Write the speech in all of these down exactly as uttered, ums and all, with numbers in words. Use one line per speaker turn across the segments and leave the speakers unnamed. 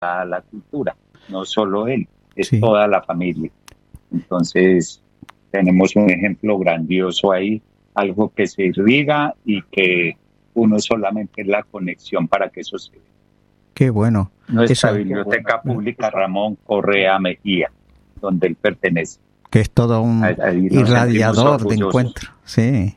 a la cultura, no solo él, es
Sí.
toda la familia. Entonces, tenemos un ejemplo grandioso ahí, algo que se irriga y que uno solamente es la conexión para que eso se dé.
Qué bueno.
Nuestra
Esa,
biblioteca pública Ramón Correa Mejía, donde él pertenece.
que es todo un
Ahí nos sentimos
irradiador de
orgullosos.
encuentro. Sí.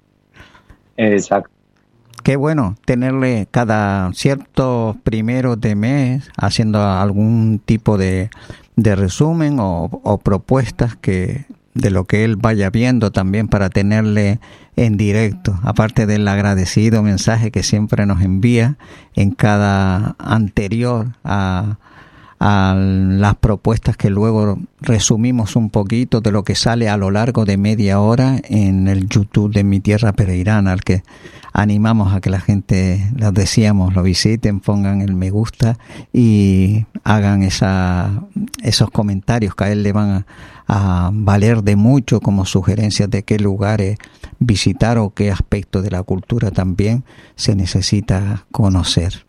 Exacto.
Qué bueno tenerle cada ciertos primeros de mes haciendo algún tipo de, de resumen o, o propuestas que de lo que él vaya viendo también para tenerle en directo, aparte del agradecido mensaje que siempre nos envía en cada anterior a, a las propuestas que luego resumimos un poquito de lo que sale a lo largo de media hora en el YouTube de Mi Tierra Pereirana, al que animamos a que la gente, los decíamos, lo visiten, pongan el me gusta y hagan esa, esos comentarios que a él le van a, a valer de mucho como sugerencias de qué lugares visitar o qué aspectos de la cultura también se necesita conocer.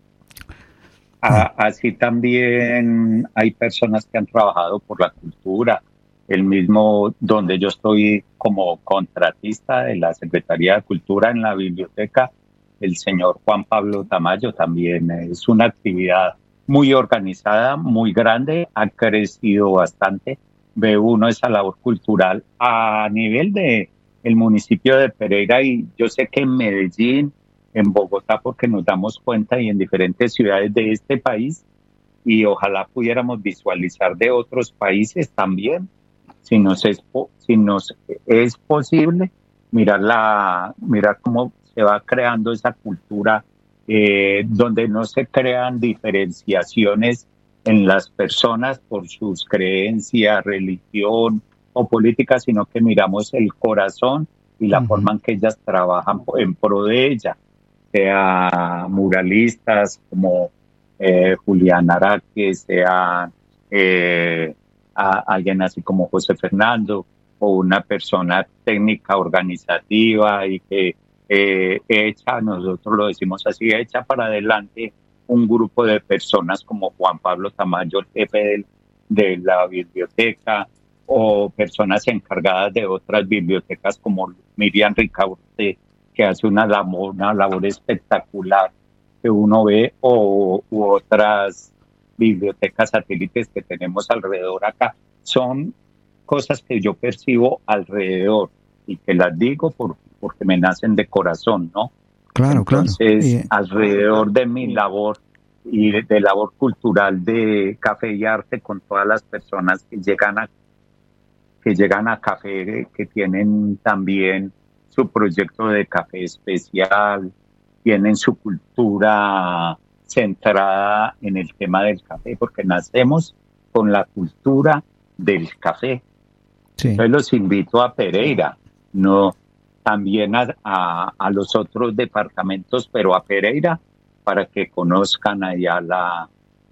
Ah, así también hay personas que han trabajado por la cultura. El mismo donde yo estoy como contratista de la Secretaría de Cultura en la biblioteca, el señor Juan Pablo Tamayo también es una actividad muy organizada, muy grande, ha crecido bastante. Ve uno esa labor cultural a nivel de el municipio de Pereira y yo sé que en Medellín, en Bogotá, porque nos damos cuenta y en diferentes ciudades de este país y ojalá pudiéramos visualizar de otros países también. Si nos es, si nos es posible, mirar, la, mirar cómo se va creando esa cultura eh, donde no se crean diferenciaciones en las personas por sus creencias, religión o política, sino que miramos el corazón y la uh-huh. forma en que ellas trabajan en pro de ella, sea muralistas como eh, Julián Araque, sea... Eh, a alguien así como José Fernando o una persona técnica organizativa y que eh, echa, nosotros lo decimos así, echa para adelante un grupo de personas como Juan Pablo Tamayo, el jefe de, de la biblioteca, o personas encargadas de otras bibliotecas como Miriam Ricaurte, que hace una labor, una labor espectacular que uno ve, o u otras bibliotecas satélites que tenemos alrededor acá. Son cosas que yo percibo alrededor y que las digo por, porque me nacen de corazón, ¿no?
Claro,
Entonces,
claro. Y...
alrededor de mi labor y de, de labor cultural de Café y Arte con todas las personas que llegan a que llegan a café, que tienen también su proyecto de café especial, tienen su cultura centrada en el tema del café, porque nacemos con la cultura del café. Sí. Entonces los invito a Pereira, no también a, a, a los otros departamentos, pero a Pereira, para que conozcan allá la,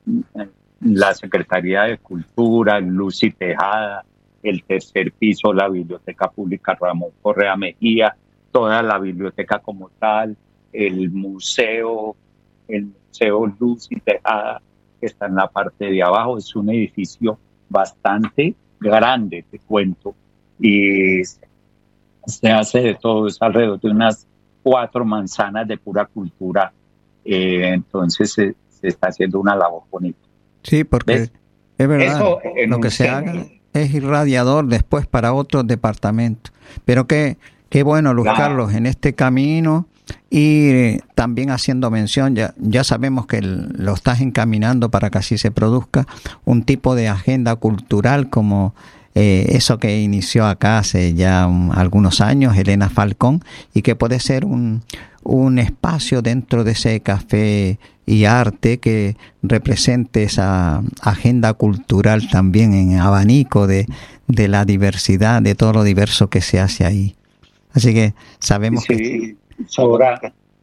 la Secretaría de Cultura, Lucy Tejada, el tercer piso, la Biblioteca Pública Ramón Correa Mejía, toda la biblioteca como tal, el museo, el Museo Lucy Tejada, que está en la parte de abajo. Es un edificio bastante grande, te cuento, y se hace de todo, es alrededor de unas cuatro manzanas de pura cultura, eh, entonces se, se está haciendo una labor bonita.
Sí, porque ¿ves? Es verdad, eso lo que se haga es irradiador después para otros departamentos, pero qué, qué bueno, Luz claro. Carlos, en este camino. Y también haciendo mención, ya, ya sabemos que el, lo estás encaminando para que así se produzca un tipo de agenda cultural como eh, eso que inició acá hace ya un, algunos años Elena Falcón, y que puede ser un, un espacio dentro de ese café y arte que represente esa agenda cultural también en abanico de, de la diversidad, de todo lo diverso que se hace ahí. Así que sabemos
sí.
que...
Sobra,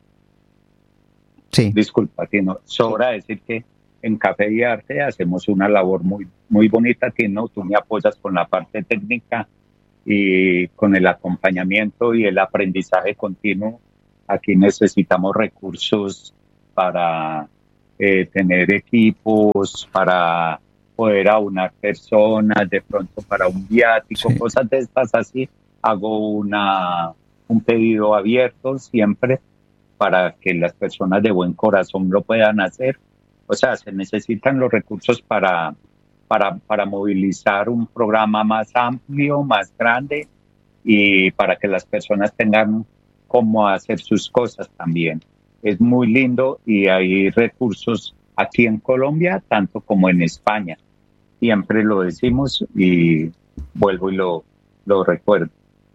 sí.
disculpa, Tino, sobra decir que en Café y Arte hacemos una labor muy, muy bonita, Tino, tú me apoyas con la parte técnica y con el acompañamiento y el aprendizaje continuo. Aquí necesitamos recursos para eh, tener equipos para poder aunar personas, de pronto para un viático, sí. Cosas de estas así. Hago una, un pedido abierto siempre para que las personas de buen corazón lo puedan hacer. O sea, se necesitan los recursos para, para, para movilizar un programa más amplio, más grande, y para que las personas tengan cómo hacer sus cosas también. Es muy lindo y hay recursos aquí en Colombia, tanto como en España. Siempre lo decimos y vuelvo y lo, lo recuerdo.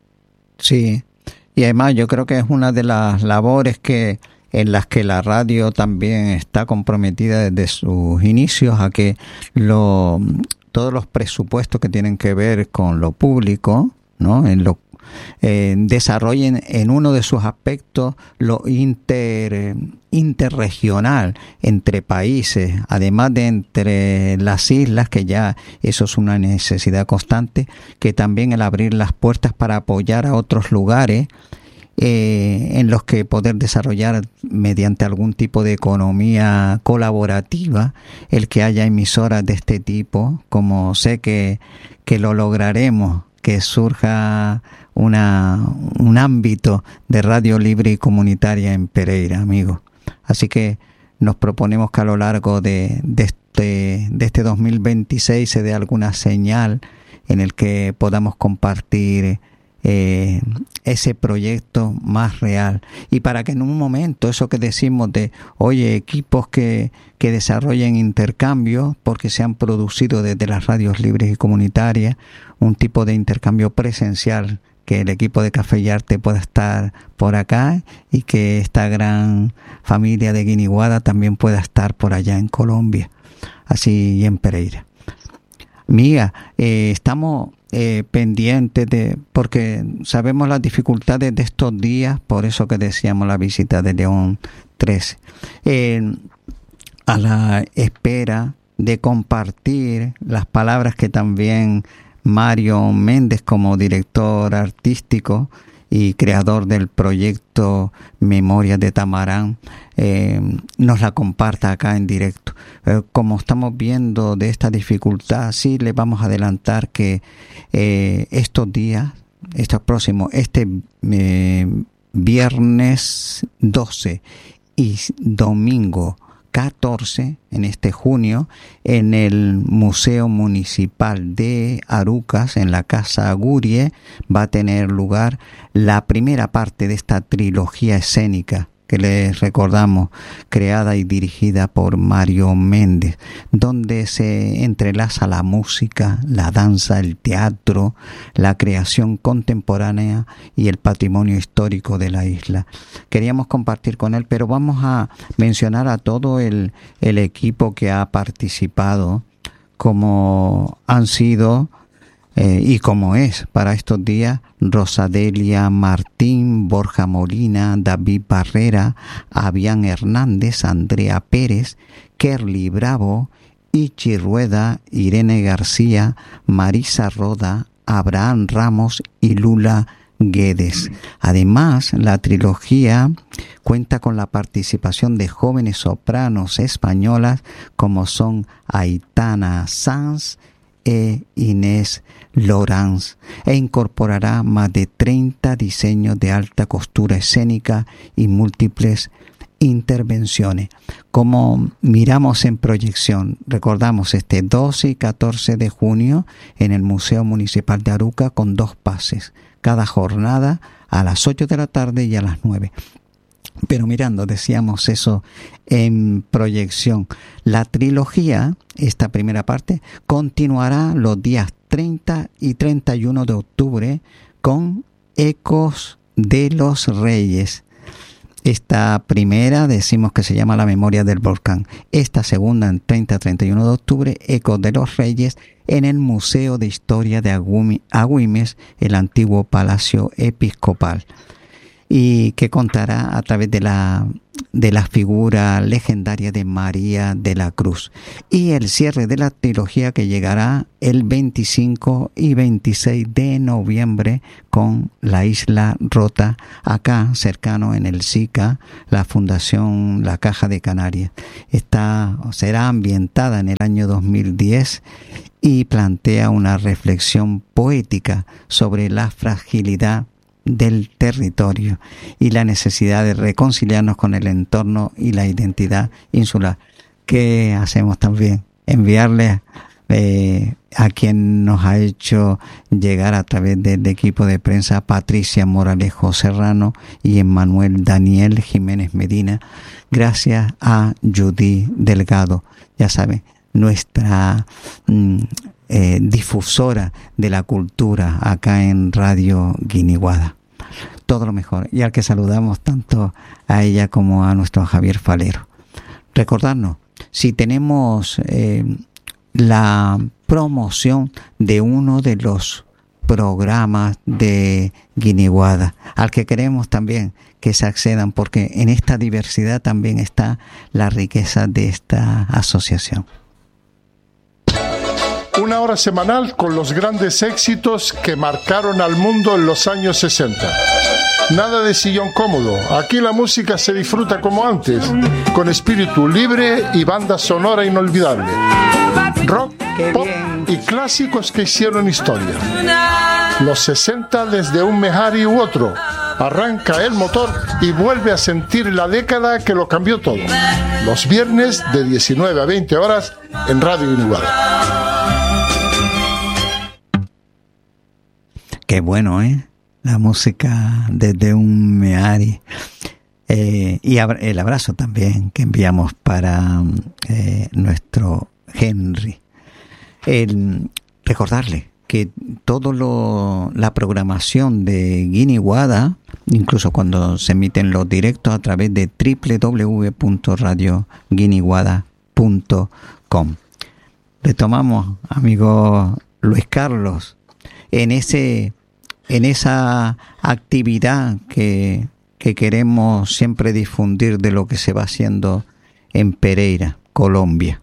Sí, y además yo creo que es una de las labores que en las que la radio también está comprometida desde sus inicios a que lo, todos los presupuestos que tienen que ver con lo público, ¿no? En lo Eh, desarrollen en uno de sus aspectos lo inter, interregional entre países, además de entre las islas, que ya eso es una necesidad constante, que también el abrir las puertas para apoyar a otros lugares eh, en los que poder desarrollar mediante algún tipo de economía colaborativa el que haya emisoras de este tipo, como sé que, que lo lograremos, que surja una un ámbito de radio libre y comunitaria en Pereira, amigos. Así que nos proponemos que a lo largo de, de este de este dos mil veintiséis se dé alguna señal en el que podamos compartir eh, ese proyecto más real, y para que en un momento eso que decimos de oye equipos que que desarrollen intercambios porque se han producido desde las radios libres y comunitarias, un tipo de intercambio presencial, que el equipo de Café y Arte pueda estar por acá y que esta gran familia de Guiniguada también pueda estar por allá en Colombia, así y en Pereira. Amiga, eh, estamos eh, pendientes de, porque sabemos las dificultades de estos días, por eso que decíamos la visita de León trece, eh, a la espera de compartir las palabras que también Mario Méndez, como director artístico y creador del proyecto Memorias de Tamarán, eh, nos la comparta acá en directo. Eh, como estamos viendo de esta dificultad, sí le vamos a adelantar que eh, estos días, estos próximos, este eh, viernes doce y domingo catorce, en este junio, en el Museo Municipal de Arucas, en la Casa Gurie, va a tener lugar la primera parte de esta trilogía escénica que les recordamos, creada y dirigida por Mario Méndez, donde se entrelaza la música, la danza, el teatro, la creación contemporánea y el patrimonio histórico de la isla. Queríamos compartir con él, pero vamos a mencionar a todo el, el equipo que ha participado, como han sido Eh, y como es para estos días: Rosadelia Martín, Borja Molina, David Barrera, Avian Hernández, Andrea Pérez, Kerly Bravo, Ichi Rueda, Irene García, Marisa Roda, Abraham Ramos y Lula Guedes. Además, la trilogía cuenta con la participación de jóvenes sopranos españolas como son Aitana Sanz e Inés Lorenz, e incorporará más de treinta diseños de alta costura escénica y múltiples intervenciones. Como miramos en proyección, recordamos este doce y catorce de junio en el Museo Municipal de Aruca, con dos pases cada jornada, a las ocho de la tarde y a las nueve. Pero mirando, decíamos eso en proyección, la trilogía, esta primera parte, continuará los días treinta y treinta y uno de octubre con Ecos de los Reyes. Esta primera decimos que se llama La Memoria del Volcán. Esta segunda, en treinta y treinta y uno de octubre, Ecos de los Reyes, en el Museo de Historia de Agüimes, el antiguo Palacio Episcopal. y que contará a través de la de la figura legendaria de María de la Cruz, y el cierre de la trilogía que llegará el veinticinco y veintiséis de noviembre con La Isla Rota, acá cercano en el SICA, la Fundación La Caja de Canarias. Está, será ambientada en el año dos mil diez y plantea una reflexión poética sobre la fragilidad del territorio y la necesidad de reconciliarnos con el entorno y la identidad insular. ¿Qué hacemos también? Enviarle eh, a quien nos ha hecho llegar a través del equipo de prensa, Patricia Moralejo Serrano y Emmanuel Daniel Jiménez Medina, gracias a Judy Delgado, ya saben, nuestra mm, eh, difusora de la cultura acá en Radio Guiniguada. Todo lo mejor, y al que saludamos tanto a ella como a nuestro Javier Falero. Recordarnos, si tenemos eh, la promoción de uno de los programas de Guiniguada, al que queremos también que se accedan, porque en esta diversidad también está la riqueza de esta asociación.
Una hora semanal con los grandes éxitos que marcaron al mundo en los años sesenta. Nada de sillón cómodo. Aquí la música se disfruta como antes, con espíritu libre y banda sonora inolvidable. Rock, pop y clásicos que hicieron historia. Los sesenta desde un Mehari u otro. Arranca el motor y vuelve a sentir la década que lo cambió todo. Los viernes de diecinueve a veinte horas en Radio Guiniguada.
Qué bueno, ¿eh? La música desde un Mehari. Eh, y ab- el abrazo también que enviamos para eh, nuestro Henry. El, recordarle que todo lo la programación de Guiniguada, incluso cuando se emiten los directos a través de doble u doble u doble u punto radio guiniguada punto com. Retomamos, amigo Luis Carlos, en ese en esa actividad que, que queremos siempre difundir de lo que se va haciendo en Pereira, Colombia.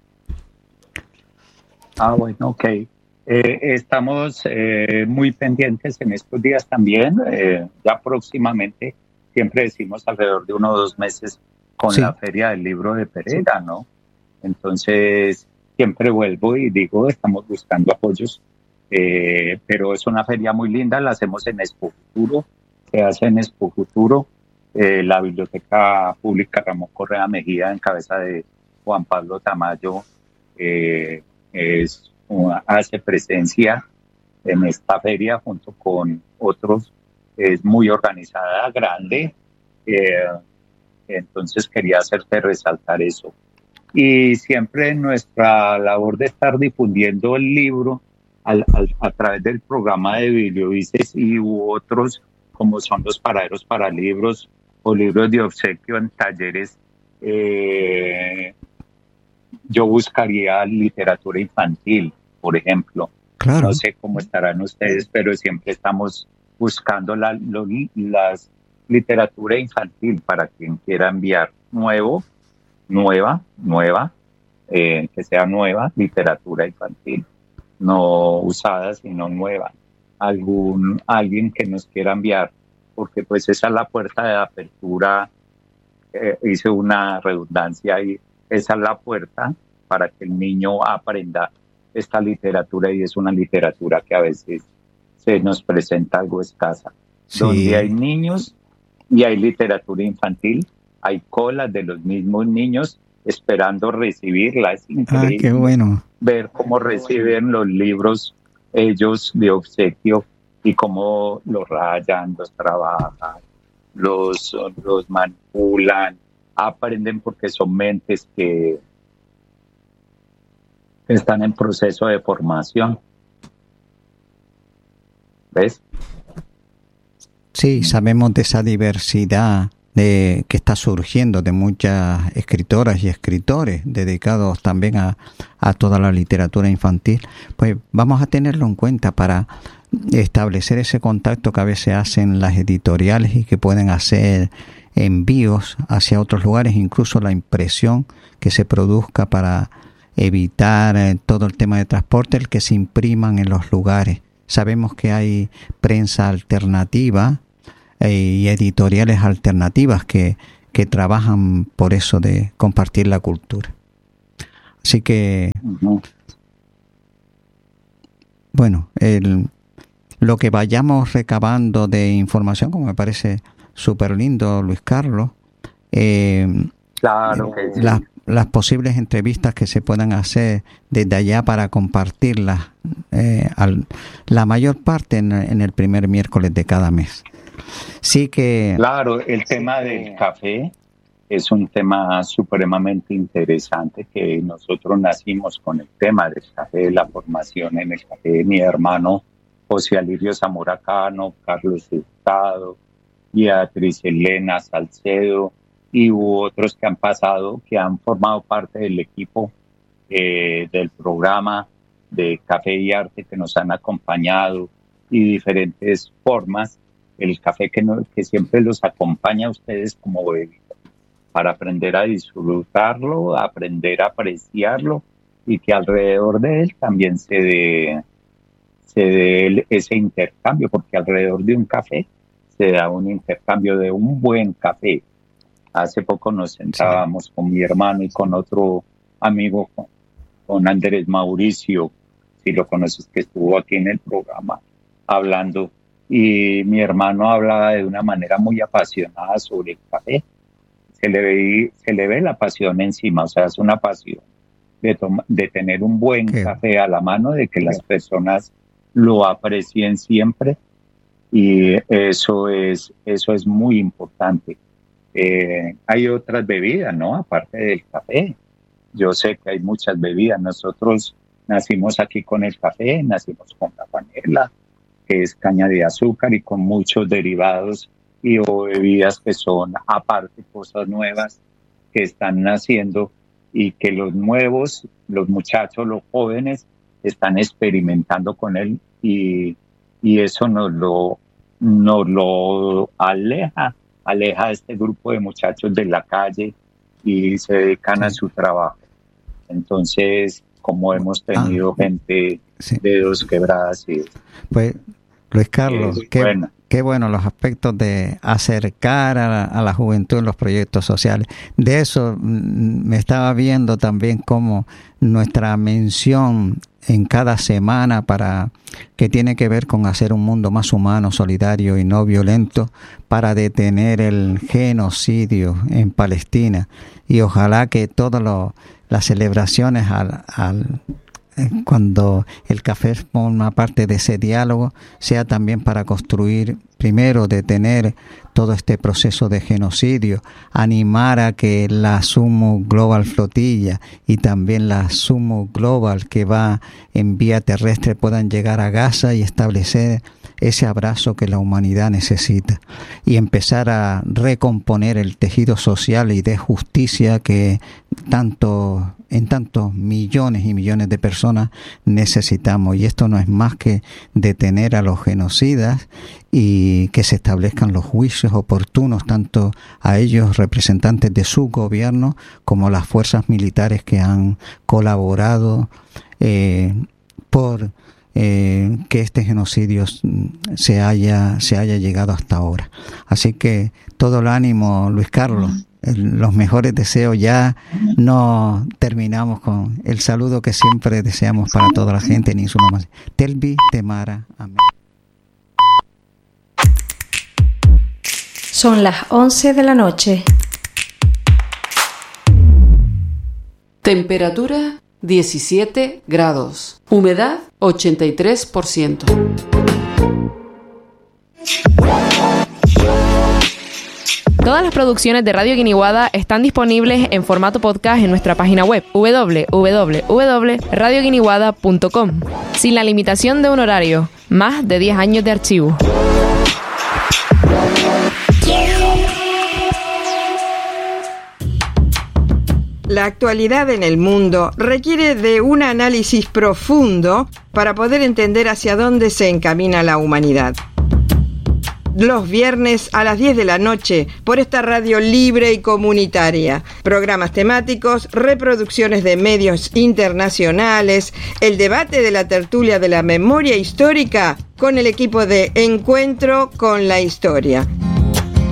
Ah, bueno, ok. Eh, estamos eh, muy pendientes en estos días también. Eh, ya próximamente, siempre decimos alrededor de uno o dos meses con sí. la Feria del Libro de Pereira, ¿no? Entonces, siempre vuelvo y digo, estamos buscando apoyos. Eh, pero es una feria muy linda, la hacemos en Expo Futuro, se hace en Expo Futuro, eh, la Biblioteca Pública Ramón Correa Mejía, en cabeza de Juan Pablo Tamayo, eh, es, hace presencia en esta feria junto con otros, es muy organizada, grande, eh, entonces quería hacerte resaltar eso. Y siempre nuestra labor de estar difundiendo el libro Al, al, a través del programa de Bibliovices y u otros, como son los paraderos para libros o libros de obsequio en talleres, eh, yo buscaría literatura infantil, por ejemplo. Claro. No sé cómo estarán ustedes, pero siempre estamos buscando la lo, las literatura infantil para quien quiera enviar nuevo, nueva, nueva, eh, que sea nueva literatura infantil. No usada, sino nueva. Algún, alguien que nos quiera enviar, porque pues esa es la puerta de apertura, eh, hice una redundancia ahí, esa es la puerta para que el niño aprenda esta literatura, y es una literatura que a veces se nos presenta algo escasa. Sí. Donde hay niños y hay literatura infantil, hay colas de los mismos niños esperando recibirla. Es increíble.
Ah, qué bueno.
Ver cómo reciben los libros ellos de obsequio y cómo los rayan, los trabajan, los, los manipulan, aprenden, porque son mentes que están en proceso de formación. ¿Ves?
Sí, sabemos de esa diversidad de que está surgiendo de muchas escritoras y escritores dedicados también a, a toda la literatura infantil, pues vamos a tenerlo en cuenta para establecer ese contacto que a veces hacen las editoriales y que pueden hacer envíos hacia otros lugares, incluso la impresión que se produzca para evitar eh, todo el tema de transporte, el que se impriman en los lugares. Sabemos que hay prensa alternativa eh, y editoriales alternativas que, que trabajan por eso de compartir la cultura. Así que, uh-huh. bueno, el, lo que vayamos recabando de información, como me parece súper lindo, Luis Carlos, eh,
claro que sí.
las, las posibles entrevistas que se puedan hacer desde allá para compartirlas, eh, al, la mayor parte en, en el primer miércoles de cada mes. Sí que...
Claro, el tema del café es un tema supremamente interesante, que nosotros nacimos con el tema del café, la formación en el café. Mi hermano José Alirio Zamora Cano, Carlos Hurtado, Beatriz Elena Salcedo y hubo otros que han pasado, que han formado parte del equipo eh, del programa de Café y Arte, que nos han acompañado y diferentes formas. El café que, no, que siempre los acompaña a ustedes como bebida, para aprender a disfrutarlo, aprender a apreciarlo y que alrededor de él también se dé, se dé ese intercambio, porque alrededor de un café se da un intercambio de un buen café. Hace poco nos sentábamos sí. con mi hermano y con otro amigo, con, con Andrés Mauricio, si lo conoces, que estuvo aquí en el programa hablando, y mi hermano hablaba de una manera muy apasionada sobre el café. Se le ve, se le ve la pasión encima, o sea, es una pasión de, toma, de tener un buen ¿Qué? café a la mano, de que las personas lo aprecien siempre, y eso es, eso es muy importante. Eh, hay otras bebidas, ¿no? Aparte del café. Yo sé que hay muchas bebidas. Nosotros nacimos aquí con el café, nacimos con la panela, que es caña de azúcar, y con muchos derivados y o bebidas que son aparte cosas nuevas que están naciendo y que los nuevos, los muchachos, los jóvenes están experimentando con él, y, y eso nos lo, nos lo aleja, aleja a este grupo de muchachos de la calle y se dedican sí. a su trabajo. Entonces, como hemos tenido ah, gente sí. de Dos Quebradas y...
Pues, Luis Carlos, qué bueno. qué bueno los aspectos de acercar a la, a la juventud en los proyectos sociales. De eso me estaba viendo también como nuestra mención en cada semana para que tiene que ver con hacer un mundo más humano, solidario y no violento, para detener el genocidio en Palestina. Y ojalá que todas las celebraciones al, al cuando el café forma parte de ese diálogo, sea también para construir, primero, detener todo este proceso de genocidio, animar a que la Sumo Global Flotilla y también la Sumo Global que va en vía terrestre puedan llegar a Gaza y establecer ese abrazo que la humanidad necesita, y empezar a recomponer el tejido social y de justicia que tanto en tantos millones y millones de personas necesitamos. Y esto no es más que detener a los genocidas y que se establezcan los juicios oportunos tanto a ellos, representantes de su gobierno, como a las fuerzas militares que han colaborado eh, por Eh, que este genocidio se haya se haya llegado hasta ahora. Así que todo el ánimo, Luis Carlos, el, los mejores deseos. Ya no terminamos con el saludo que siempre deseamos para toda la gente en Insuma. Telvi Temara, amén.
Son las once de la noche.
Temperatura diecisiete grados. Humedad ochenta y tres por ciento.
Todas las producciones de Radio Guiniguada están disponibles en formato podcast en nuestra página web doble u doble u doble u punto radio guiniguada punto com, sin la limitación de un horario, más de diez años de archivo.
La actualidad en el mundo requiere de un análisis profundo para poder entender hacia dónde se encamina la humanidad. Los viernes a las diez de la noche por esta radio libre y comunitaria. Programas temáticos, reproducciones de medios internacionales, el debate de la tertulia de la memoria histórica con el equipo de Encuentro con la Historia.